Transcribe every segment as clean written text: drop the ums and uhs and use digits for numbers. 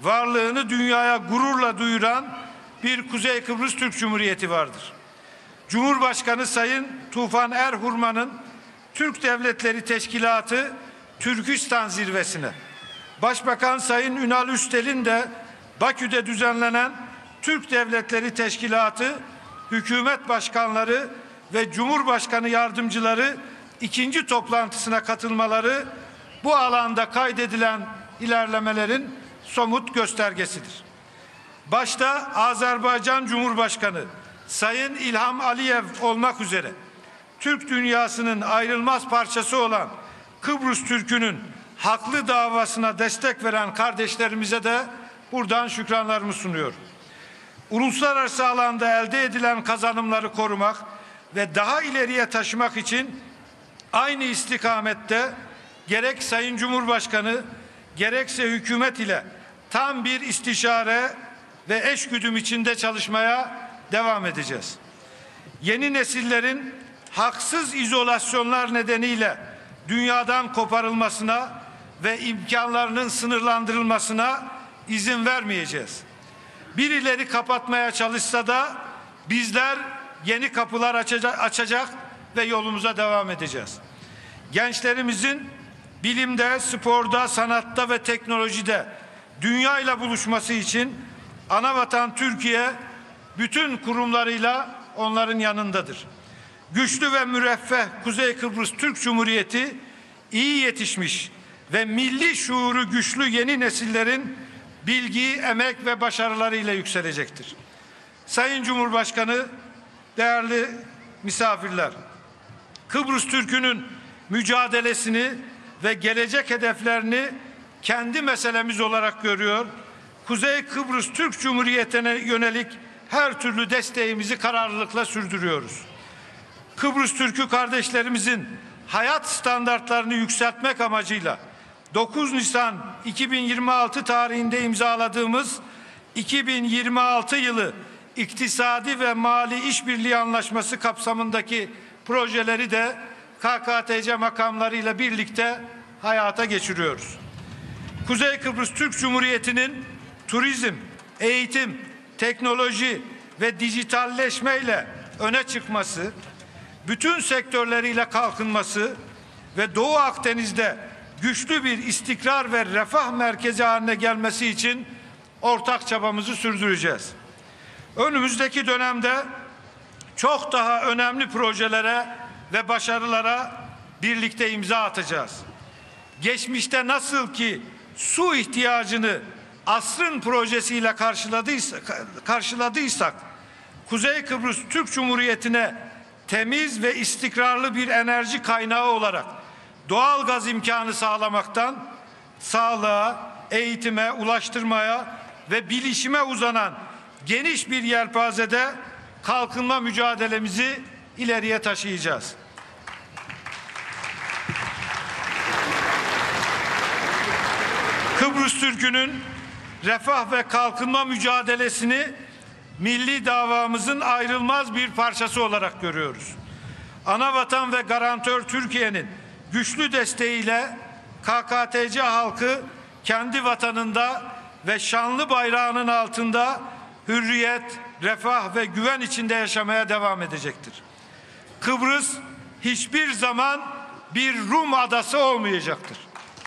varlığını dünyaya gururla duyuran bir Kuzey Kıbrıs Türk Cumhuriyeti vardır. Cumhurbaşkanı Sayın Tufan Erhurman'ın Türk Devletleri Teşkilatı Türkistan Zirvesi'ne, Başbakan Sayın Ünal Üstel'in de Bakü'de düzenlenen Türk Devletleri Teşkilatı hükümet başkanları ve Cumhurbaşkanı yardımcıları ikinci toplantısına katılmaları bu alanda kaydedilen ilerlemelerin somut göstergesidir. Başta Azerbaycan Cumhurbaşkanı Sayın İlham Aliyev olmak üzere Türk dünyasının ayrılmaz parçası olan Kıbrıs Türk'ünün haklı davasına destek veren kardeşlerimize de buradan şükranlarımı sunuyorum. Uluslararası alanda elde edilen kazanımları korumak ve daha ileriye taşımak için aynı istikamette gerek Sayın Cumhurbaşkanı gerekse hükümet ile tam bir istişare ve eşgüdüm içinde çalışmaya devam edeceğiz. Yeni nesillerin haksız izolasyonlar nedeniyle dünyadan koparılmasına ve imkanlarının sınırlandırılmasına izin vermeyeceğiz. Birileri kapatmaya çalışsa da bizler yeni kapılar açacak ve yolumuza devam edeceğiz. Gençlerimizin bilimde, sporda, sanatta ve teknolojide dünyayla buluşması için anavatan Türkiye bütün kurumlarıyla onların yanındadır. Güçlü ve müreffeh Kuzey Kıbrıs Türk Cumhuriyeti iyi yetişmiş ve milli şuuru güçlü yeni nesillerin bilgi, emek ve başarılarıyla yükselecektir. Sayın Cumhurbaşkanı, değerli misafirler, Kıbrıs Türk'ünün mücadelesini ve gelecek hedeflerini kendi meselemiz olarak görüyor. Kuzey Kıbrıs Türk Cumhuriyeti'ne yönelik her türlü desteğimizi kararlılıkla sürdürüyoruz. Kıbrıs Türk'ü kardeşlerimizin hayat standartlarını yükseltmek amacıyla 9 Nisan 2026 tarihinde imzaladığımız 2026 yılı İktisadi ve Mali İşbirliği Anlaşması kapsamındaki projeleri de KKTC makamlarıyla birlikte hayata geçiriyoruz. Kuzey Kıbrıs Türk Cumhuriyeti'nin turizm, eğitim, teknoloji ve dijitalleşmeyle öne çıkması, bütün sektörleriyle kalkınması ve Doğu Akdeniz'de güçlü bir istikrar ve refah merkezi haline gelmesi için ortak çabamızı sürdüreceğiz. Önümüzdeki dönemde çok daha önemli projelere ve başarılara birlikte imza atacağız. Geçmişte nasıl ki su ihtiyacını asrın projesiyle karşıladıysak, Kuzey Kıbrıs Türk Cumhuriyeti'ne temiz ve istikrarlı bir enerji kaynağı olarak doğal gaz imkanı sağlamaktan sağlığa, eğitime, ulaştırmaya ve bilişime uzanan geniş bir yelpazede kalkınma mücadelemizi ileriye taşıyacağız. Kıbrıs Türk'ünün refah ve kalkınma mücadelesini milli davamızın ayrılmaz bir parçası olarak görüyoruz. Anavatan ve garantör Türkiye'nin güçlü desteğiyle KKTC halkı kendi vatanında ve şanlı bayrağının altında hürriyet, refah ve güven içinde yaşamaya devam edecektir. Kıbrıs hiçbir zaman bir Rum adası olmayacaktır.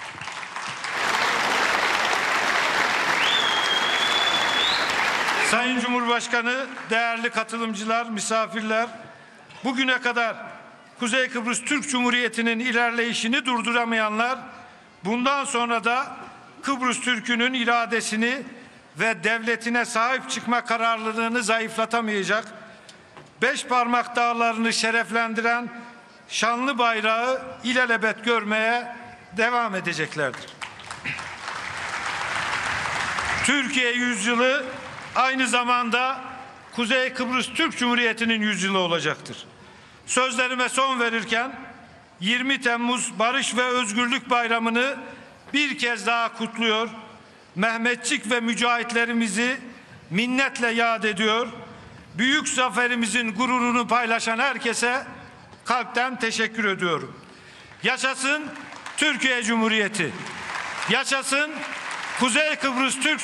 Sayın Cumhurbaşkanı, değerli katılımcılar, misafirler, bugüne kadar Kuzey Kıbrıs Türk Cumhuriyeti'nin ilerleyişini durduramayanlar, bundan sonra da Kıbrıs Türk'ünün iradesini ve devletine sahip çıkma kararlılığını zayıflatamayacak, beş parmak dağlarını şereflendiren şanlı bayrağı ilelebet görmeye devam edeceklerdir. Türkiye yüzyılı aynı zamanda Kuzey Kıbrıs Türk Cumhuriyeti'nin yüzyılı olacaktır. Sözlerime son verirken 20 Temmuz Barış ve Özgürlük Bayramı'nı bir kez daha kutluyor, Mehmetçik ve mücahitlerimizi minnetle yad ediyor, büyük zaferimizin gururunu paylaşan herkese kalpten teşekkür ediyorum. Yaşasın Türkiye Cumhuriyeti, yaşasın Kuzey Kıbrıs Türk